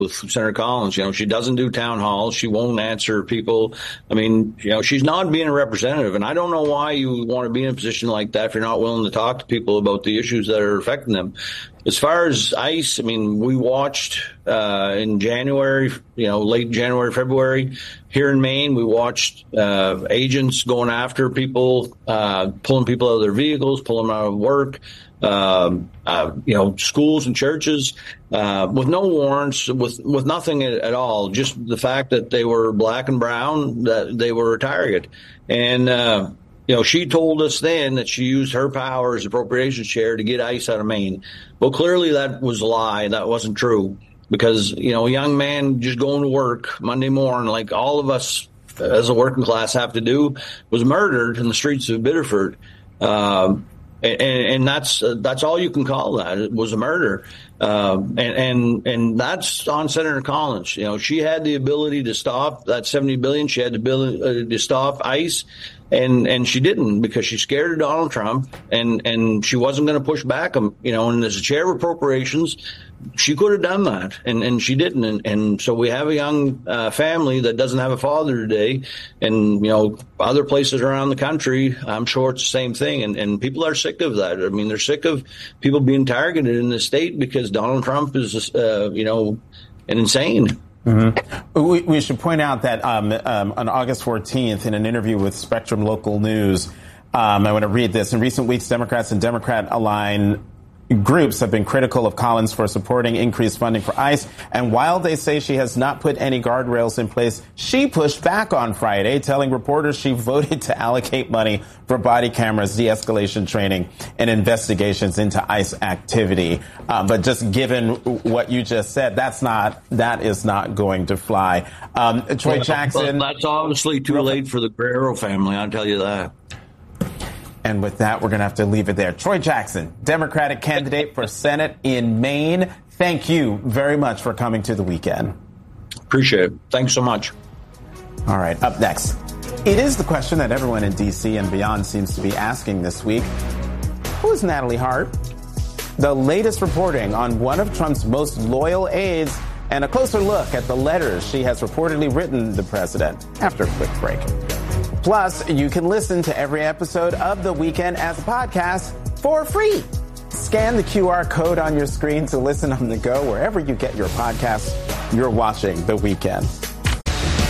with Senator Collins. She doesn't do town halls. She won't answer people. I mean, she's not being a representative. And I don't know why you want to be in a position like that if you're not willing to talk to people about the issues that are affecting them. As far as ICE, I mean, we watched in January, late January, February, here in Maine, we watched agents going after people, pulling people out of their vehicles, pulling them out of work, schools and churches, with no warrants, with nothing at all, just the fact that they were black and brown, that they were a target. And, she told us then that she used her power as appropriations chair to get ICE out of Maine. Well, clearly that was a lie. That wasn't true, because, a young man just going to work Monday morning, like all of us as a working class have to do, was murdered in the streets of Biddeford. And that's all you can call that. It was a murder. And that's on Senator Collins. She had the ability to stop that $70 billion. She had the ability to stop ICE. And she didn't, because she's scared of Donald Trump, and she wasn't going to push back him, and as a chair of appropriations, she could have done that, and she didn't. And so we have a young family that doesn't have a father today. And, other places around the country, I'm sure it's the same thing. And people are sick of that. I mean, they're sick of people being targeted in the state because Donald Trump is, an insane. Mm-hmm. We should point out that on August 14th, in an interview with Spectrum Local News, I want to read this. In recent weeks, Democrats and Democrat-aligned groups have been critical of Collins for supporting increased funding for ICE. And while they say she has not put any guardrails in place, she pushed back on Friday, telling reporters she voted to allocate money for body cameras, de-escalation training, and investigations into ICE activity. But just given what you just said, that is not going to fly. Troy Jackson. That's obviously too late for the Guerrero family, I'll tell you that. And with that, we're going to have to leave it there. Troy Jackson, Democratic candidate for Senate in Maine. Thank you very much for coming to the weekend. Appreciate it. Thanks so much. All right, up next. It is the question that everyone in D.C. and beyond seems to be asking this week. Who is Natalie Hart? The latest reporting on one of Trump's most loyal aides, and a closer look at the letters she has reportedly written the president, after a quick break. Plus, you can listen to every episode of The Weekend as a podcast for free. Scan the QR code on your screen to listen on the go wherever you get your podcasts. You're watching The Weekend.